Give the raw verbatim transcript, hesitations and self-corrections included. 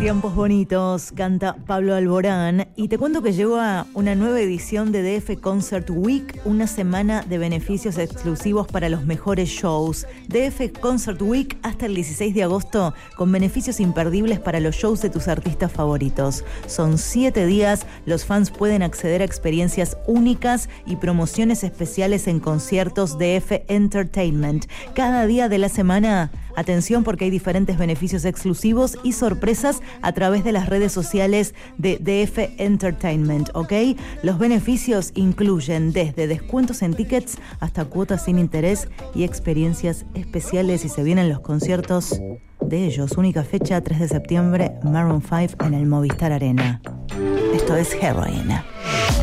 Tiempos bonitos, canta Pablo Alborán. Y te cuento que llega una nueva edición de D F Concert Week, una semana de beneficios exclusivos para los mejores shows. D F Concert Week hasta el dieciséis de agosto, con beneficios imperdibles para los shows de tus artistas favoritos. Son siete días, los fans pueden acceder a experiencias únicas y promociones especiales en conciertos D F Entertainment. Cada día de la semana, atención porque hay diferentes beneficios exclusivos y sorpresas a través de las redes sociales de D F Entertainment, ¿ok? Los beneficios incluyen desde descuentos en tickets hasta cuotas sin interés y experiencias especiales, y se vienen los conciertos de ellos. Única fecha, tres de septiembre, Maroon cinco en el Movistar Arena. Esto es Heroin.